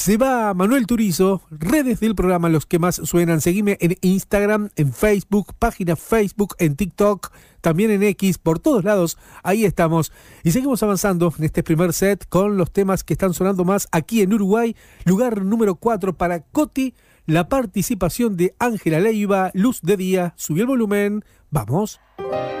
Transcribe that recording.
Se va Manuel Turizo, redes del programa Los que más suenan. Seguime en Instagram, en Facebook, página Facebook, en TikTok, también en X, por todos lados, ahí estamos. Y seguimos avanzando en este primer set con los temas que están sonando más aquí en Uruguay. Lugar número 4 para Coti, la participación de Ángela Leiva, Luz de Día. Subí el volumen, vamos.